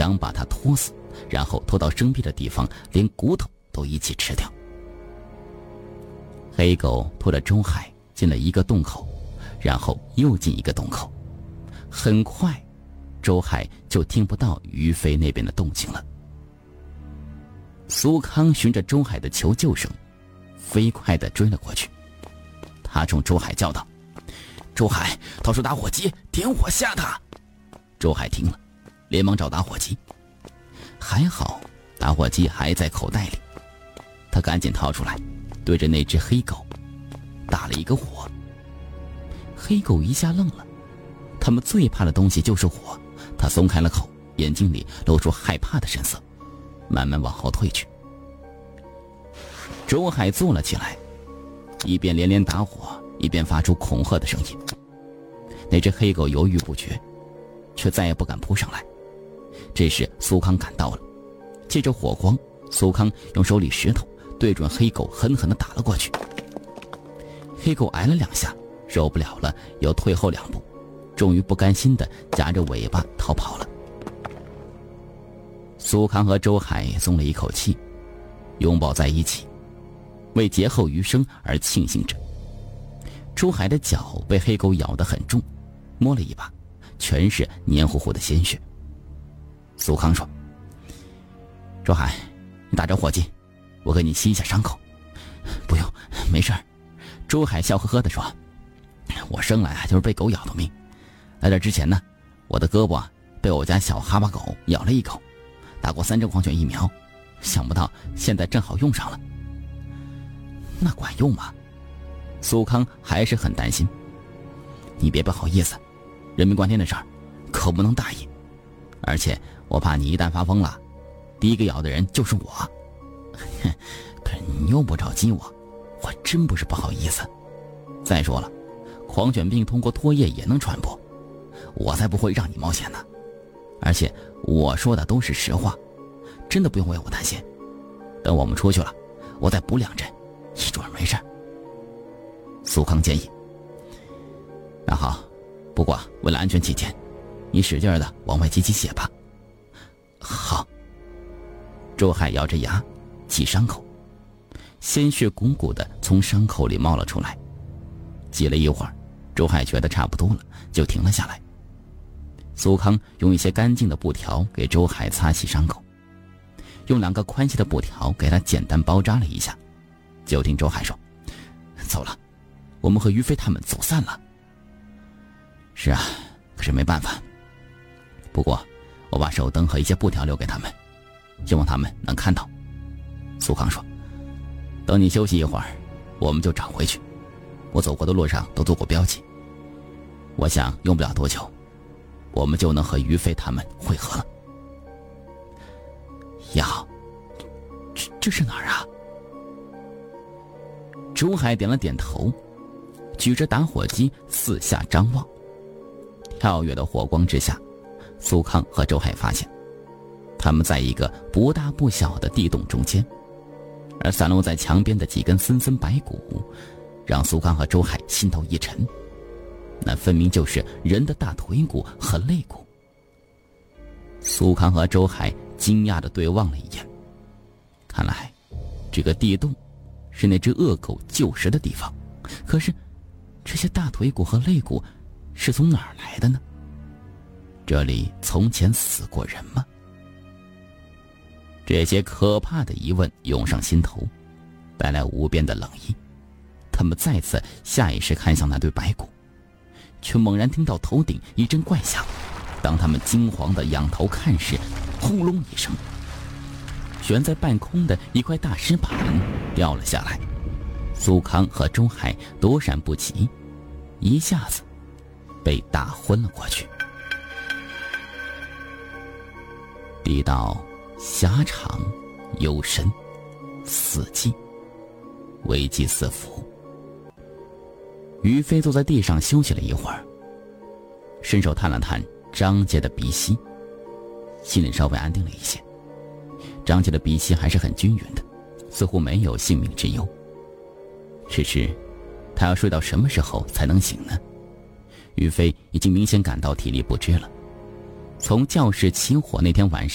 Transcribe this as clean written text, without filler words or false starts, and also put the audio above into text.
想把他拖死，然后拖到生病的地方，连骨头都一起吃掉。黑狗拖着周海进了一个洞口，然后又进一个洞口，很快周海就听不到于飞那边的动静了。苏康循着周海的求救声飞快地追了过去，他冲周海叫道：周海，掏出打火机，点火吓他。周海听了，连忙找打火机，还好打火机还在口袋里，他赶紧掏出来，对着那只黑狗打了一个火。黑狗一下愣了，他们最怕的东西就是火，他松开了口，眼睛里露出害怕的神色，慢慢往后退去。周海坐了起来，一边连连打火，一边发出恐吓的声音。那只黑狗犹豫不决，却再也不敢扑上来。这时苏康赶到了，借着火光，苏康用手里石头对准黑狗狠狠地打了过去。黑狗挨了2下，受不了了，又退后2步，终于不甘心地夹着尾巴逃跑了。苏康和周海松了一口气，拥抱在一起，为劫后余生而庆幸着。周海的脚被黑狗咬得很重，摸了一把，全是黏糊糊的鲜血。苏康说：周海，你打着火机，我给你吸一下伤口。不用，没事儿。周海笑呵呵地说：我生来就是被狗咬的命，来这之前呢，我的胳膊被我家小哈巴狗咬了一口，打过3针狂犬疫苗，想不到现在正好用上了。那管用吗？苏康还是很担心。你别不好意思，人命关天的事儿可不能大意，而且我怕你一旦发疯了，第一个咬的人就是我。可是你又不找激我真不是不好意思。再说了，狂犬病通过唾液也能传播，我才不会让你冒险呢。而且我说的都是实话，真的不用为我担心。等我们出去了，我再补2针，一准没事。苏康建议。那好，不过为了安全起见，你使劲的往外挤挤血吧。好。周海咬着牙挤伤口，鲜血鼓鼓的从伤口里冒了出来。挤了一会儿，周海觉得差不多了，就停了下来。苏康用一些干净的布条给周海擦洗伤口，用2个宽细的布条给他简单包扎了一下，就听周海说：走了，我们和于飞他们走散了。是啊，可是没办法。不过我把手灯和一些布条留给他们，希望他们能看到。苏康说：等你休息一会儿，我们就找回去。我走过的路上都做过标记，我想用不了多久，我们就能和于飞他们会合了。呀，这是哪儿啊？周海点了点头，举着打火机四下张望。跳跃的火光之下，苏康和周海发现他们在一个不大不小的地洞中间，而散落在墙边的几根森森白骨让苏康和周海心头一沉，那分明就是人的大腿骨和肋骨。苏康和周海惊讶地对望了一眼，看来这个地洞是那只恶狗旧时的地方，可是这些大腿骨和肋骨是从哪儿来的呢？这里从前死过人吗？这些可怕的疑问涌上心头，带来无边的冷意。他们再次下意识看向那堆白骨，却猛然听到头顶一阵怪响。当他们惊惶地仰头看时，轰隆一声，悬在半空的一块大石板掉了下来。苏康和周海躲闪不及，一下子被打昏了过去。地道狭长幽深，死寂，危机四伏。于飞坐在地上休息了一会儿，伸手探了探张杰的鼻息，心里稍微安定了一些。张杰的鼻息还是很均匀的，似乎没有性命之忧。只是他要睡到什么时候才能醒呢？于飞已经明显感到体力不支了。从教室起火那天晚上